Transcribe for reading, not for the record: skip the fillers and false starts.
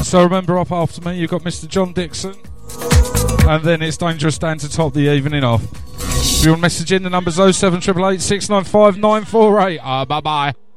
So remember, up after me, you've got Mr. John Dixon. And then it's Dangerous Dan to top the evening off. If you want to message in, the number's 07888 695 948. Bye-bye.